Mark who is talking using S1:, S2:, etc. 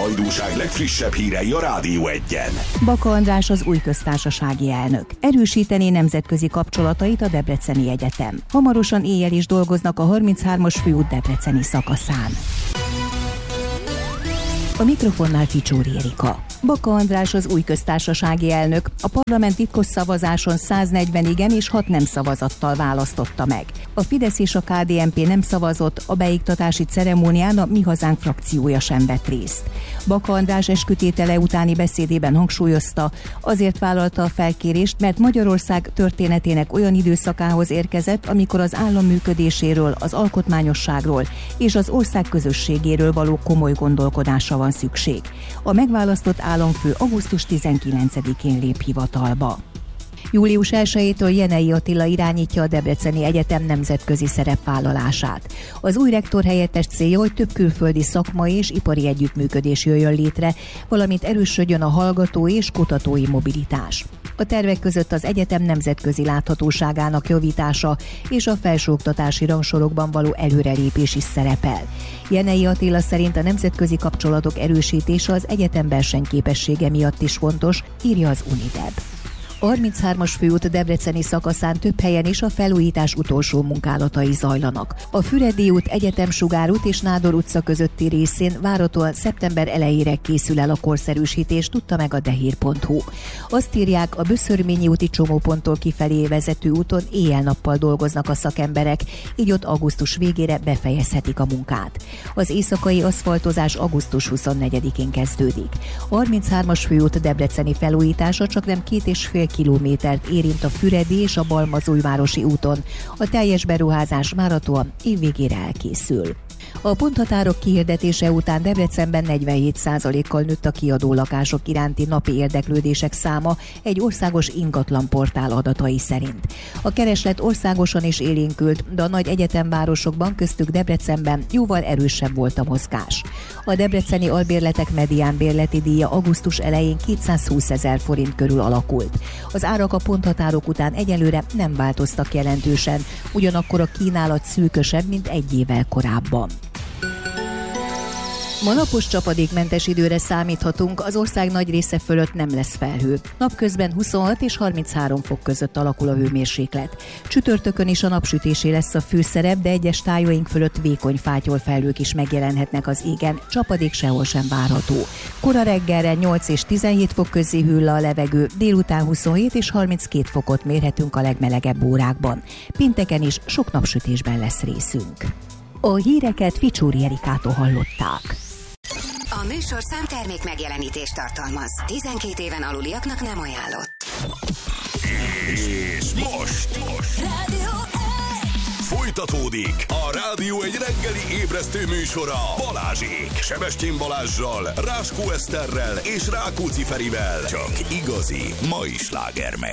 S1: hajdúság legfrissebb hírei a Rádió Egyen.
S2: Baka András az új köztársasági elnök. Erősítené nemzetközi kapcsolatait a Debreceni Egyetem. Hamarosan éjjel is dolgoznak a 33-as főút debreceni szakaszán. A mikrofonnál Ficsóri Erika. Baka András az új köztársasági elnök. A parlament titkos szavazáson 140 igen és 6 nem szavazattal választotta meg. A Fidesz és a KDNP nem szavazott, a beiktatási ceremónián a Mi Hazánk frakciója sem vett részt. Baka András eskütétele utáni beszédében hangsúlyozta, azért vállalta a felkérést, mert Magyarország történetének olyan időszakához érkezett, amikor az állam működéséről, az alkotmányosságról és az ország közösségéről való komoly gondolkodásra van szükség. A megválasztott államfő augusztus 19-én lép hivatalba. Július 1-től Jenei Attila irányítja a Debreceni Egyetem nemzetközi szerepvállalását. Az új rektor helyettes célja, hogy több külföldi szakmai és ipari együttműködés jöjjön létre, valamint erősödjön a hallgató és kutatói mobilitás. A tervek között az egyetem nemzetközi láthatóságának javítása és a felsőoktatási rangsorokban való előrelépés is szerepel. Jenei Attila szerint a nemzetközi kapcsolatok erősítése az egyetem versenyképessége miatt is fontos, írja az Unideb. A 33-as főút debreceni szakaszán több helyen is a felújítás utolsó munkálatai zajlanak. A Füredi út, Egyetem Sugár út és Nádor utca közötti részén várhatóan szeptember elejére készül el a korszerűsítés, tudta meg a dehír.hu. Azt írják, a Böszörményi úti csomóponttól kifelé vezető úton éjjel-nappal dolgoznak a szakemberek, így ott augusztus végére befejezhetik a munkát. Az éjszakai aszfaltozás augusztus 24-én kezdődik. A 33-as főút debreceni felújítása csaknem 2,5 kilométert érint a Füredi és a Balmazújvárosi úton. A teljes beruházás várhatóan évvégére elkészül. A ponthatárok kihirdetése után Debrecenben 47%-kal nőtt a kiadó lakások iránti napi érdeklődések száma egy országos ingatlanportál adatai szerint. A kereslet országosan is élénkült, de a nagy egyetemvárosokban, köztük Debrecenben jóval erősebb volt a mozgás. A debreceni albérletek medián bérleti díja augusztus elején 220 000 forint körül alakult. Az árak a ponthatárok után egyelőre nem változtak jelentősen, ugyanakkor a kínálat szűkösebb, mint egy évvel korábban. Ma napos csapadékmentes időre számíthatunk, az ország nagy része fölött nem lesz felhő. Napközben 26 és 33 fok között alakul a hőmérséklet. Csütörtökön is a napsütésé lesz a főszerep, de egyes tájaink fölött vékony fátyolfelhők is megjelenhetnek az égen, csapadék sehol sem várható. Kora reggelre 8 és 17 fok közé hűl le a levegő, délután 27 és 32 fokot mérhetünk a legmelegebb órákban. Pénteken is sok napsütésben lesz részünk. A híreket Ficsóri Erikától hallották.
S3: A műsorszám termék megjelenítést tartalmaz. 12 éven aluliaknak nem ajánlott.
S1: És most
S3: Rádió
S1: folytatódik a Rádió egy reggeli ébresztő műsora Balázsék. Sebestyén Balázssal, Ráskó Eszterrel és Rákóczi Ferivel. Csak igazi mai sláger